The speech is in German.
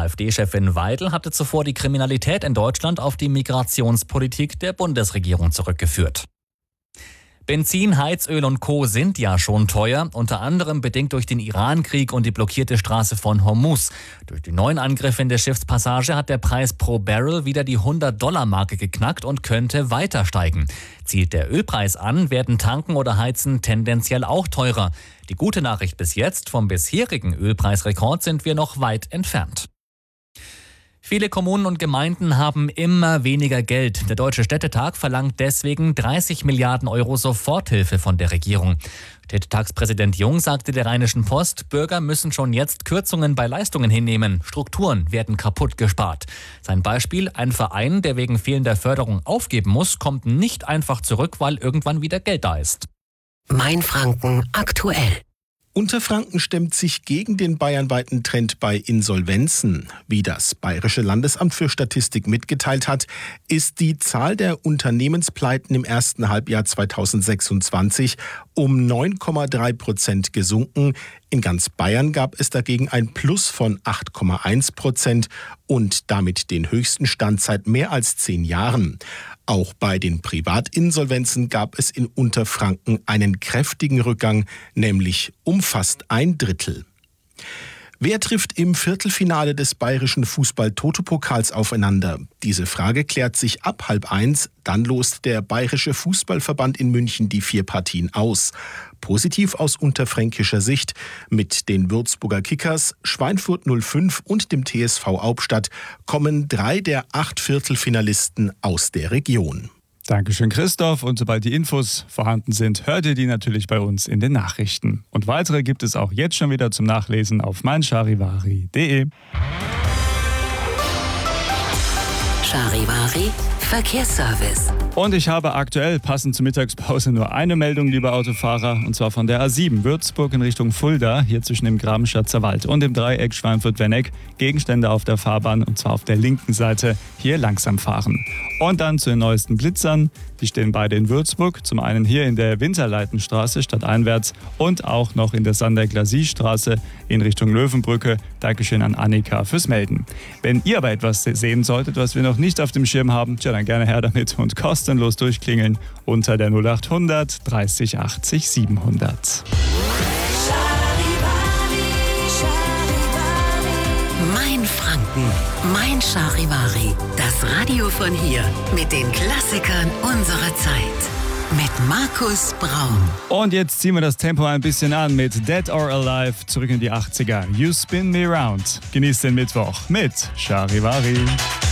AfD-Chefin Weidel hatte zuvor die Kriminalität in Deutschland auf die Migrationspolitik der Bundesregierung zurückgeführt. Benzin, Heizöl und Co. sind ja schon teuer, unter anderem bedingt durch den Iran-Krieg und die blockierte Straße von Hormuz. Durch die neuen Angriffe in der Schiffspassage hat der Preis pro Barrel wieder die $100-Marke geknackt und könnte weiter steigen. Zieht der Ölpreis an, werden Tanken oder Heizen tendenziell auch teurer. Die gute Nachricht bis jetzt: vom bisherigen Ölpreisrekord sind wir noch weit entfernt. Viele Kommunen und Gemeinden haben immer weniger Geld. Der Deutsche Städtetag verlangt deswegen 30 Milliarden Euro Soforthilfe von der Regierung. Städtetagspräsident Jung sagte der Rheinischen Post, Bürger müssen schon jetzt Kürzungen bei Leistungen hinnehmen. Strukturen werden kaputt gespart. Sein Beispiel: ein Verein, der wegen fehlender Förderung aufgeben muss, kommt nicht einfach zurück, weil irgendwann wieder Geld da ist. Mainfranken aktuell. Unterfranken stemmt sich gegen den bayernweiten Trend bei Insolvenzen. Wie das Bayerische Landesamt für Statistik mitgeteilt hat, ist die Zahl der Unternehmenspleiten im ersten Halbjahr 2026 um 9,3% gesunken. In ganz Bayern gab es dagegen ein Plus von 8,1% und damit den höchsten Stand seit mehr als 10 Jahren. Auch bei den Privatinsolvenzen gab es in Unterfranken einen kräftigen Rückgang, nämlich um fast 1/3. Wer trifft im Viertelfinale des bayerischen Fußball-Toto-Pokals aufeinander? Diese Frage klärt sich ab 12:30. Dann lost der Bayerische Fußballverband in München die 4 Partien aus. Positiv aus unterfränkischer Sicht: mit den Würzburger Kickers, Schweinfurt 05 und dem TSV Hauptstadt kommen 3 der 8 Viertelfinalisten aus der Region. Dankeschön, Christoph. Und sobald die Infos vorhanden sind, hört ihr die natürlich bei uns in den Nachrichten. Und weitere gibt es auch jetzt schon wieder zum Nachlesen auf meincharivari.de. Charivari Verkehrsservice. Und ich habe aktuell, passend zur Mittagspause, nur eine Meldung, liebe Autofahrer, und zwar von der A7 Würzburg in Richtung Fulda, hier zwischen dem Grabenstadter Wald und dem Dreieck Schweinfurt-Wenneck. Gegenstände auf der Fahrbahn, und zwar auf der linken Seite, hier langsam fahren. Und dann zu den neuesten Blitzern. Die stehen beide in Würzburg, zum einen hier in der Winterleitenstraße stadteinwärts und auch noch in der Sander-Glasie-Straße in Richtung Löwenbrücke. Dankeschön an Annika fürs Melden. Wenn ihr aber etwas sehen solltet, was wir noch nicht auf dem Schirm haben, dann gerne her damit und kostenlos durchklingeln unter der 0800 30 80 700. Mainfranken, Mein Charivari. Das Radio von hier mit den Klassikern unserer Zeit. Mit Markus Braun. Und jetzt ziehen wir das Tempo ein bisschen an mit Dead or Alive, zurück in die 80er. You Spin Me Round. Genießt den Mittwoch mit Charivari.